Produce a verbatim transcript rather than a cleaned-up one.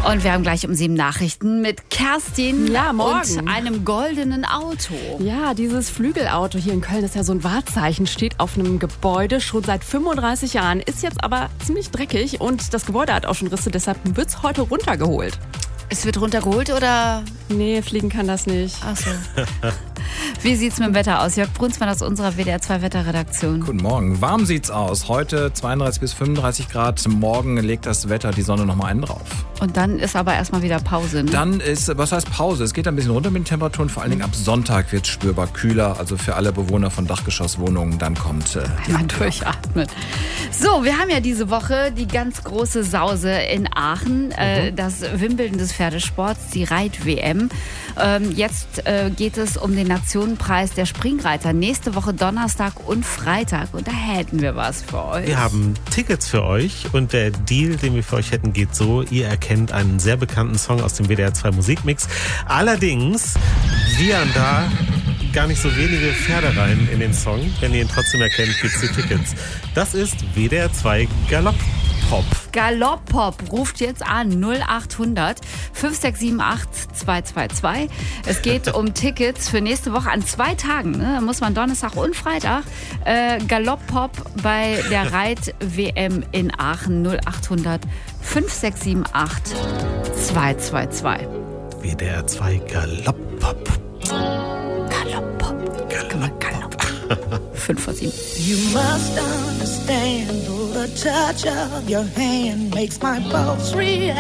Und wir haben gleich um sieben Nachrichten mit Kerstin ja, morgen. und einem goldenen Auto. Ja, dieses Flügelauto hier in Köln ist ja so ein Wahrzeichen, steht auf einem Gebäude schon seit fünfunddreißig Jahren, ist jetzt aber ziemlich dreckig und das Gebäude hat auch schon Risse, deshalb wird es heute runtergeholt. Es wird runtergeholt oder? Nee, fliegen kann das nicht. Ach so. Wie sieht's mit dem Wetter aus? Jörg Brunsmann aus unserer W D R zwei Wetterredaktion. Guten Morgen. Warm sieht's aus. Heute zweiunddreißig bis fünfunddreißig Grad. Morgen legt das Wetter die Sonne noch mal einen drauf. Und dann ist aber erstmal wieder Pause, ne? Dann ist, was heißt Pause? Es geht ein bisschen runter mit den Temperaturen. Vor allen Dingen ab Sonntag wird es spürbar kühler. Also für alle Bewohner von Dachgeschosswohnungen, dann kommt äh, Einmal durchatmen. So, wir haben ja diese Woche die ganz große Sause in Aachen. Mhm. Äh, das Wimbledon des Pferdesports, die Reit-W M. Ähm, jetzt äh, geht es um den Nationenpreis der Springreiter. Nächste Woche Donnerstag und Freitag. Und da hätten wir was für euch. Wir haben Tickets für euch und der Deal, den wir für euch hätten, geht so. Ihr erkennt einen sehr bekannten Song aus dem W D R zwei Musikmix. Allerdings wiehern da gar nicht so wenige Pferdereien in den Song. Wenn ihr ihn trotzdem erkennt, gibt's die Tickets. Das ist W D R zwei Galopppop. Galopppop ruft jetzt an null acht hundert fünf sechs sieben acht zwei zwei zwei. Es geht um Tickets für nächste Woche an zwei Tagen. Ne? Da muss man Donnerstag und Freitag. Äh, Galopppop bei der Reit-W M in Aachen null acht hundert fünf sechs sieben acht zwei zwei zwei. W D R zwei Galopppop. Galopppop. Galopp. Galopp. fünf vor sieben. You must understand, the touch of your hand makes my pulse react.